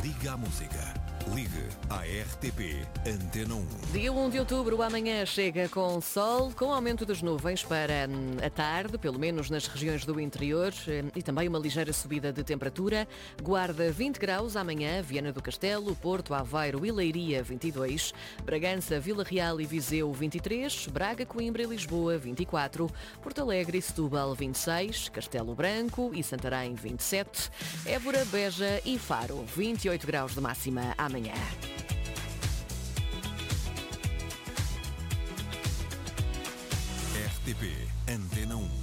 Liga à Música. Ligue à RTP Antena 1. Dia 1 de outubro, amanhã chega com sol, com aumento das nuvens para a tarde, pelo menos nas regiões do interior, e também uma ligeira subida de temperatura. Guarda 20 graus amanhã, Viana do Castelo, Porto, Aveiro e Leiria 22, Bragança, Vila Real e Viseu 23, Braga, Coimbra e Lisboa 24, Porto Alegre e Setúbal 26, Castelo Branco e Santarém 27, Évora, Beja e Faro 28 graus de máxima amanhã. RTP Antena 1.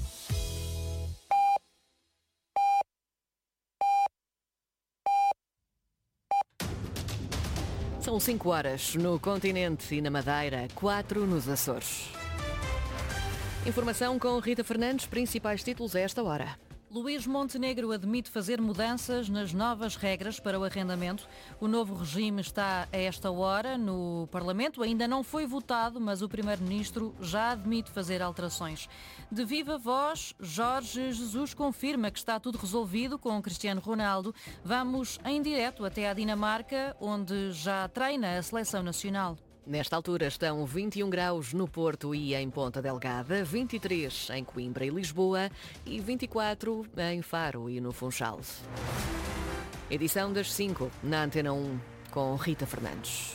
São 5 horas no continente e na Madeira, 4 nos Açores. Informação com Rita Fernandes, principais títulos a esta hora. Luís Montenegro admite fazer mudanças nas novas regras para o arrendamento. O novo regime está a esta hora no Parlamento. Ainda não foi votado, mas o Primeiro-Ministro já admite fazer alterações. De viva voz, Jorge Jesus confirma que está tudo resolvido com Cristiano Ronaldo. Vamos em direto até à Dinamarca, onde já treina a seleção nacional. Nesta altura estão 21 graus no Porto e em Ponta Delgada, 23 em Coimbra e Lisboa e 24 em Faro e no Funchal. Edição das 5 na Antena 1 com Rita Fernandes.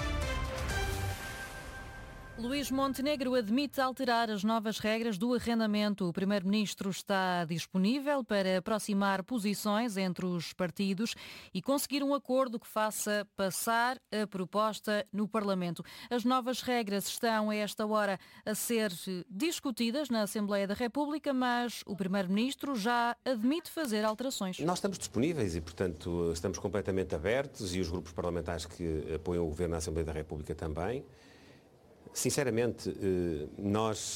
Luís Montenegro admite alterar as novas regras do arrendamento. O Primeiro-Ministro está disponível para aproximar posições entre os partidos e conseguir um acordo que faça passar a proposta no Parlamento. As novas regras estão a esta hora a ser discutidas na Assembleia da República, mas o Primeiro-Ministro já admite fazer alterações. Nós estamos disponíveis e, portanto, estamos completamente abertos e os grupos parlamentares que apoiam o Governo na Assembleia da República também. Sinceramente, nós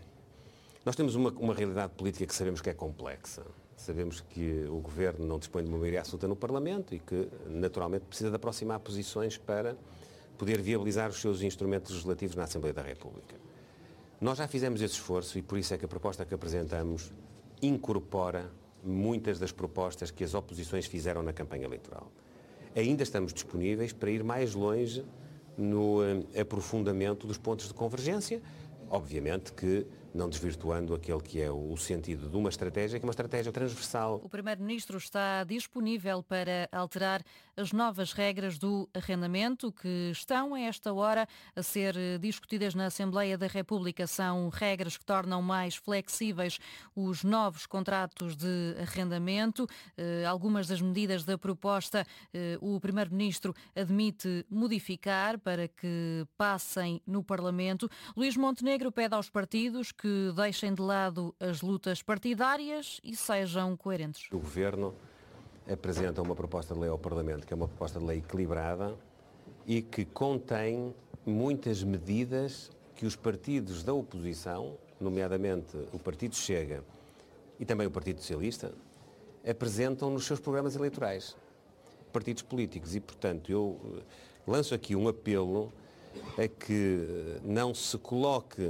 temos uma realidade política que sabemos que é complexa. Sabemos que o Governo não dispõe de uma maioria absoluta no Parlamento e que, naturalmente, precisa de aproximar posições para poder viabilizar os seus instrumentos legislativos na Assembleia da República. Nós já fizemos esse esforço e por isso é que a proposta que apresentamos incorpora muitas das propostas que as oposições fizeram na campanha eleitoral. Ainda estamos disponíveis para ir mais longe no aprofundamento dos pontos de convergência, obviamente que não desvirtuando aquele que é o sentido de uma estratégia, que é uma estratégia transversal. O Primeiro-Ministro está disponível para alterar as novas regras do arrendamento que estão a esta hora a ser discutidas na Assembleia da República. São regras que tornam mais flexíveis os novos contratos de arrendamento. Algumas das medidas da proposta o Primeiro-Ministro admite modificar para que passem no Parlamento. Luís Montenegro pede aos partidos que deixem de lado as lutas partidárias e sejam coerentes. O Governo apresenta uma proposta de lei ao Parlamento, que é uma proposta de lei equilibrada e que contém muitas medidas que os partidos da oposição, nomeadamente o Partido Chega e também o Partido Socialista, apresentam nos seus programas eleitorais. Partidos políticos. E, portanto, eu lanço aqui um apelo a que não se coloque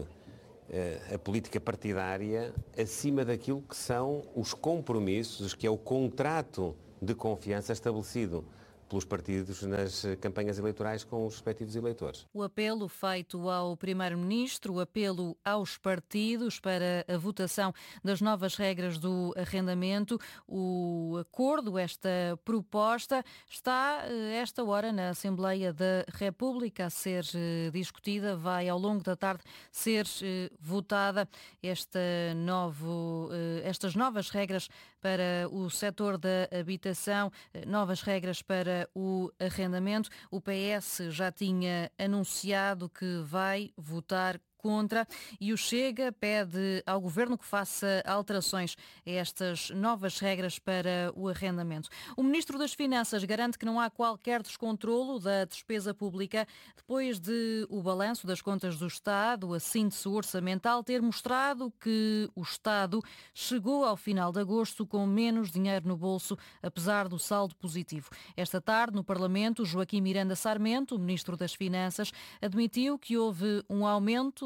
a política partidária acima daquilo que são os compromissos, que é o contrato de confiança estabelecido pelos partidos nas campanhas eleitorais com os respectivos eleitores. O apelo feito ao Primeiro-Ministro, o apelo aos partidos para a votação das novas regras do arrendamento, o acordo, esta proposta, está a esta hora na Assembleia da República a ser discutida, vai ao longo da tarde ser votada estas novas regras para o setor da habitação, novas regras para o arrendamento. O PS já tinha anunciado que vai votar contra e o Chega pede ao Governo que faça alterações a estas novas regras para o arrendamento. O Ministro das Finanças garante que não há qualquer descontrolo da despesa pública depois de o balanço das contas do Estado, a síntese orçamental, ter mostrado que o Estado chegou ao final de agosto com menos dinheiro no bolso, apesar do saldo positivo. Esta tarde, no Parlamento, Joaquim Miranda Sarmento, o Ministro das Finanças, admitiu que houve um aumento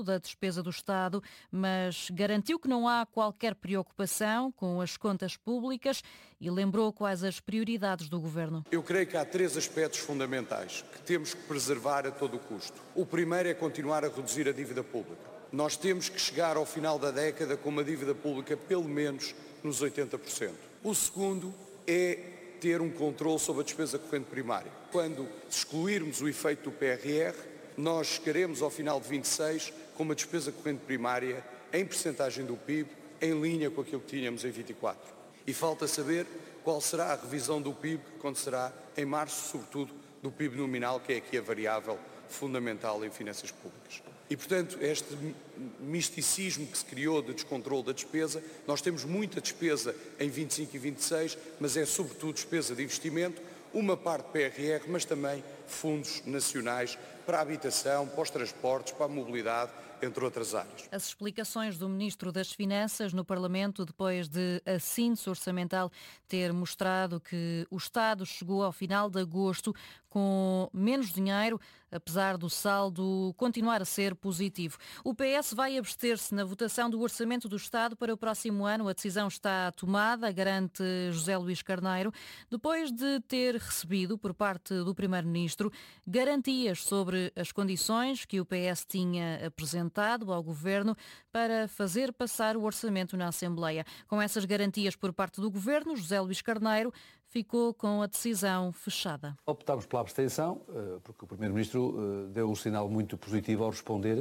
da despesa do Estado, mas garantiu que não há qualquer preocupação com as contas públicas e lembrou quais as prioridades do Governo. Eu creio que há 3 aspectos fundamentais que temos que preservar a todo o custo. O primeiro é continuar a reduzir a dívida pública. Nós temos que chegar ao final da década com uma dívida pública pelo menos nos 80%. O segundo é ter um controle sobre a despesa corrente primária. Quando excluirmos o efeito do PRR, nós chegaremos ao final de 26 com uma despesa corrente primária em percentagem do PIB em linha com aquilo que tínhamos em 24. E falta saber qual será a revisão do PIB, quando será em março, sobretudo do PIB nominal, que é aqui a variável fundamental em finanças públicas. E, portanto, este misticismo que se criou de descontrole da despesa, nós temos muita despesa em 25 e 26, mas é sobretudo despesa de investimento, uma parte PRR, mas também fundos nacionais para a habitação, para os transportes, para a mobilidade, entre outras áreas. As explicações do Ministro das Finanças no Parlamento, depois de a síntese orçamental ter mostrado que o Estado chegou ao final de agosto com menos dinheiro, apesar do saldo continuar a ser positivo. O PS vai abster-se na votação do Orçamento do Estado para o próximo ano. A decisão está tomada, garante José Luís Carneiro, depois de ter recebido por parte do Primeiro-Ministro garantias sobre as condições que o PS tinha apresentado ao Governo para fazer passar o orçamento na Assembleia. Com essas garantias por parte do Governo, José Luís Carneiro ficou com a decisão fechada. Optámos pela abstenção, porque o Primeiro-Ministro deu um sinal muito positivo ao responder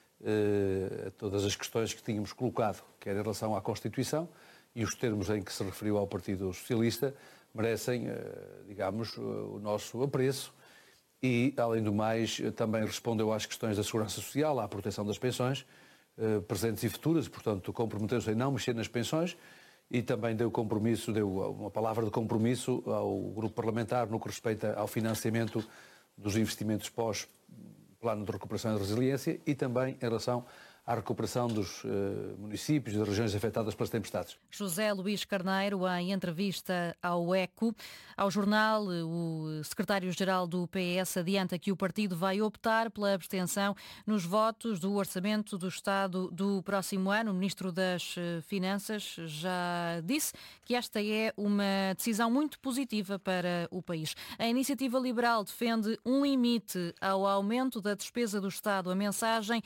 a todas as questões que tínhamos colocado, quer em relação à Constituição, e os termos em que se referiu ao Partido Socialista merecem, digamos, o nosso apreço. E, além do mais, também respondeu às questões da segurança social, à proteção das pensões, presentes e futuras, portanto, comprometeu-se em não mexer nas pensões e também deu uma palavra de compromisso ao grupo parlamentar no que respeita ao financiamento dos investimentos pós-plano de recuperação e resiliência e também em relação à recuperação dos municípios e das regiões afetadas pelas tempestades. José Luís Carneiro, em entrevista ao ECO. Ao jornal, o secretário-geral do PS adianta que o partido vai optar pela abstenção nos votos do Orçamento do Estado do próximo ano. O Ministro das Finanças já disse que esta é uma decisão muito positiva para o país. A Iniciativa Liberal defende um limite ao aumento da despesa do Estado. A mensagem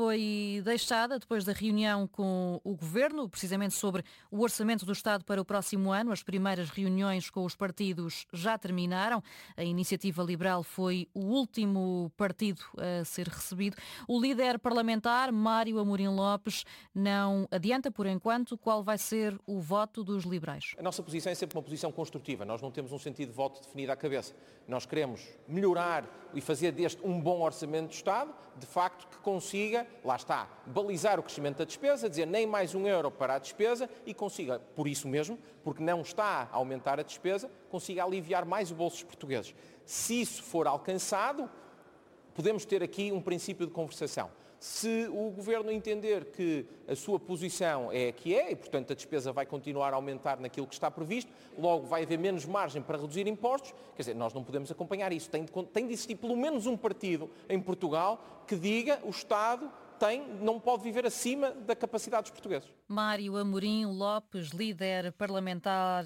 foi deixada depois da reunião com o Governo, precisamente sobre o Orçamento do Estado para o próximo ano. As primeiras reuniões com os partidos já terminaram. A Iniciativa Liberal foi o último partido a ser recebido. O líder parlamentar, Mário Amorim Lopes, não adianta, por enquanto, qual vai ser o voto dos liberais. A nossa posição é sempre uma posição construtiva. Nós não temos um sentido de voto definido à cabeça. Nós queremos melhorar e fazer deste um bom Orçamento do Estado, de facto, que consiga, lá está, balizar o crescimento da despesa, dizer nem mais €1 para a despesa e consiga, por isso mesmo, porque não está a aumentar a despesa, consiga aliviar mais o bolso dos portugueses. Se isso for alcançado, podemos ter aqui um princípio de conversação. Se o Governo entender que a sua posição é a que é, e portanto a despesa vai continuar a aumentar naquilo que está previsto, logo vai haver menos margem para reduzir impostos, quer dizer, nós não podemos acompanhar isso. Tem de existir pelo menos um partido em Portugal que diga o Estado não pode viver acima da capacidade dos portugueses. Mário Amorim Lopes, líder parlamentar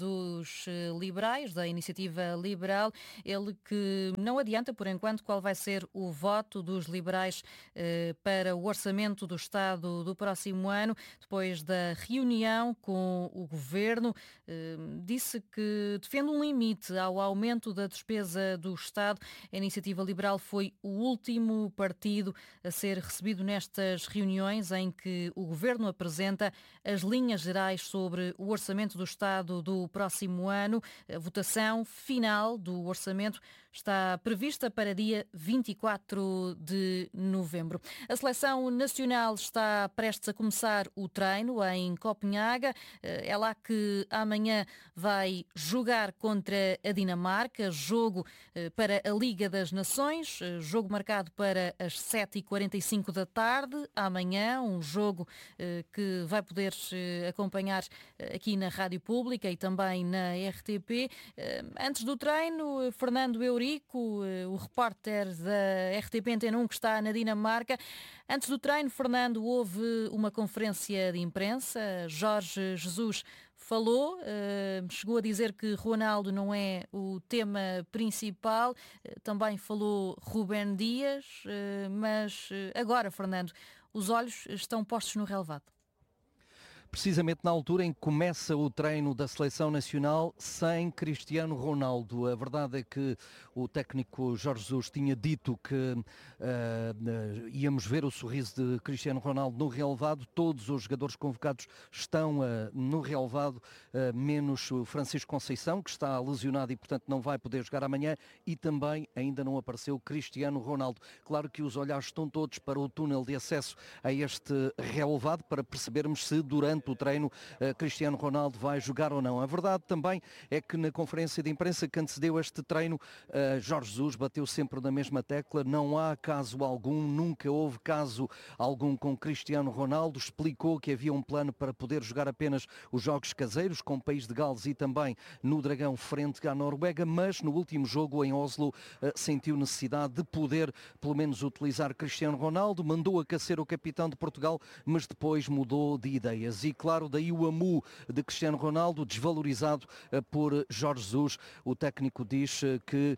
dos liberais, da Iniciativa Liberal, ele que não adianta, por enquanto, qual vai ser o voto dos liberais para o Orçamento do Estado do próximo ano. Depois da reunião com o Governo, disse que defende um limite ao aumento da despesa do Estado. A Iniciativa Liberal foi o último partido a ser recebido nestas reuniões em que o Governo apresenta as linhas gerais sobre o Orçamento do Estado do próximo ano. A votação final do Orçamento está prevista para dia 24 de novembro. A Seleção Nacional está prestes a começar o treino em Copenhaga. É lá que amanhã vai jogar contra a Dinamarca, jogo para a Liga das Nações, jogo marcado para as 7h45 da tarde. Amanhã, um jogo que vai poder acompanhar aqui na Rádio Pública e também na RTP. Antes do treino, Fernando Eurico, o repórter da RTP Antena 1 que está na Dinamarca. Antes do treino, Fernando, houve uma conferência de imprensa. Jorge Jesus falou, chegou a dizer que Ronaldo não é o tema principal. Também falou Rubén Dias, mas agora, Fernando, os olhos estão postos no relevado. Precisamente na altura em que começa o treino da Seleção Nacional sem Cristiano Ronaldo. A verdade é que o técnico Jorge Jesus tinha dito que íamos ver o sorriso de Cristiano Ronaldo no relevado. Todos os jogadores convocados estão no relevado, menos o Francisco Conceição, que está lesionado e, portanto, não vai poder jogar amanhã, e também ainda não apareceu Cristiano Ronaldo. Claro que os olhares estão todos para o túnel de acesso a este relevado para percebermos se durante o treino Cristiano Ronaldo vai jogar ou não. A verdade também é que na conferência de imprensa que antecedeu este treino, Jorge Jesus bateu sempre na mesma tecla. Não há caso algum, nunca houve caso algum com Cristiano Ronaldo. Explicou que havia um plano para poder jogar apenas os jogos caseiros com o País de Gales e também no Dragão frente à Noruega, mas no último jogo em Oslo sentiu necessidade de poder pelo menos utilizar Cristiano Ronaldo. Mandou aquecer o capitão de Portugal, mas depois mudou de ideias. E claro, daí o amu de Cristiano Ronaldo, desvalorizado por Jorge Jesus. O técnico diz que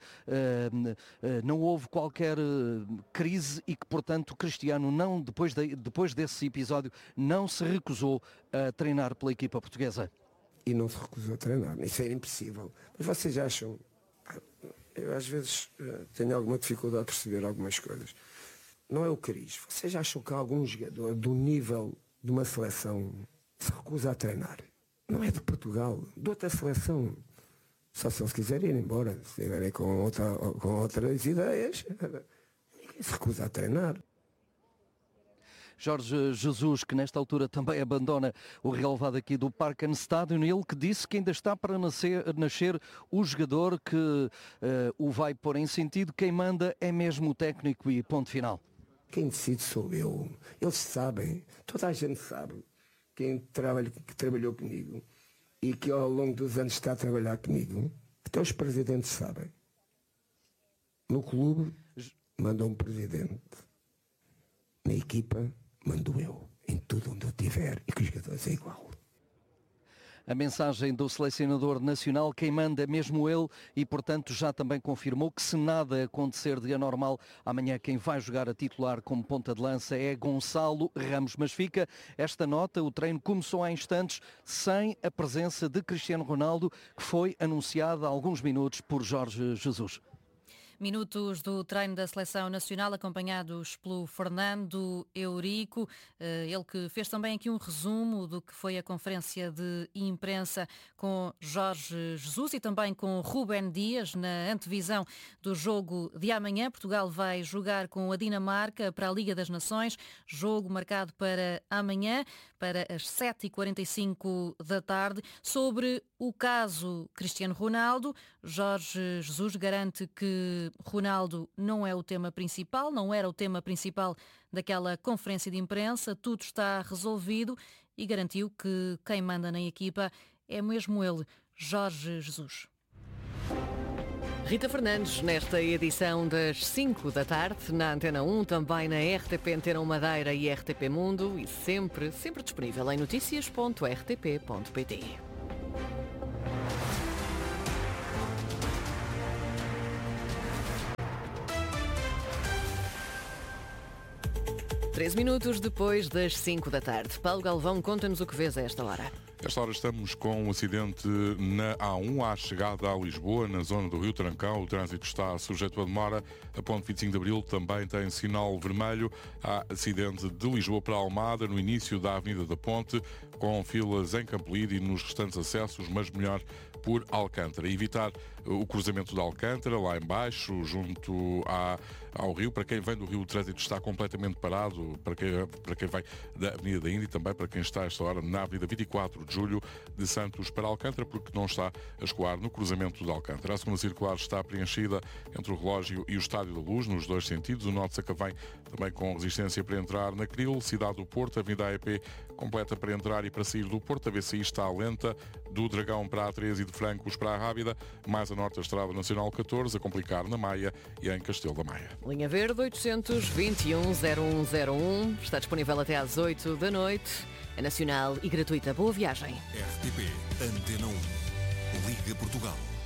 não houve qualquer crise e que, portanto, Cristiano, não, depois desse episódio, não se recusou a treinar pela equipa portuguesa. E não se recusou a treinar. Isso é impossível. Mas vocês acham... Eu às vezes tenho alguma dificuldade de perceber algumas coisas. Não é o cariz. Vocês acham que algum jogador do nível de uma seleção se recusa a treinar? Não é de Portugal, de outra seleção. Só se eles quiserem ir embora, se estiverem com outras ideias, ninguém se recusa a treinar. Jorge Jesus, que nesta altura também abandona o relevado aqui do Parken Stadium, ele que disse que ainda está para nascer o jogador que o vai pôr em sentido. Quem manda é mesmo o técnico e ponto final. Quem decide sou eu. Eles sabem, toda a gente sabe, que trabalhou comigo e que ao longo dos anos está a trabalhar comigo. Até os presidentes sabem. No clube manda um presidente. Na equipa mando eu. Em tudo onde eu estiver e que os jogadores é igual. A mensagem do selecionador nacional, quem manda é mesmo ele, e portanto já também confirmou que se nada acontecer de anormal, amanhã quem vai jogar a titular como ponta de lança é Gonçalo Ramos. Mas fica esta nota, o treino começou há instantes sem a presença de Cristiano Ronaldo, que foi anunciada há alguns minutos por Jorge Jesus. Minutos do treino da Seleção Nacional acompanhados pelo Fernando Eurico, ele que fez também aqui um resumo do que foi a conferência de imprensa com Jorge Jesus e também com Rubén Dias na antevisão do jogo de amanhã. Portugal vai jogar com a Dinamarca para a Liga das Nações, jogo marcado para amanhã, para as 7h45 da tarde. Sobre o caso Cristiano Ronaldo, Jorge Jesus garante que Ronaldo não é o tema principal, não era o tema principal daquela conferência de imprensa, tudo está resolvido e garantiu que quem manda na equipa é mesmo ele, Jorge Jesus. Rita Fernandes, nesta edição das 5 da tarde, na Antena 1, também na RTP Antena 1 Madeira e RTP Mundo e sempre disponível em noticias.rtp.pt. 13 minutos depois das 5 da tarde. Paulo Galvão, conta-nos o que vês a esta hora. Esta hora estamos com um acidente na A1, à chegada a Lisboa, na zona do Rio Trancão. O trânsito está sujeito a demora. A ponte 25 de Abril também tem sinal vermelho. Há acidente de Lisboa para Almada, no início da Avenida da Ponte, com filas em Campolide e nos restantes acessos, mas melhor por Alcântara. Evitar o cruzamento de Alcântara, lá embaixo, junto ao rio. Para quem vem do rio, o trânsito está completamente parado, para quem vem da Avenida da Índia e também para quem está a esta hora na Avenida 24 de Julho, de Santos para Alcântara, porque não está a escoar no cruzamento de Alcântara. A segunda circular está preenchida entre o relógio e o Estádio da Luz, nos dois sentidos. O norte Sacavém também com resistência para entrar na Cril, Cidade do Porto, Avenida AEP completa para entrar e para sair do Porto. A VCI está lenta, do Dragão para a A13 e de Francos para a Rábida, mais a norte a Estrada Nacional 14, a complicar na Maia e em Castelo da Maia. Linha Verde 821-0101, está disponível até às 8 da noite. É nacional e gratuita. Boa viagem. RTP Antena 1. Liga Portugal.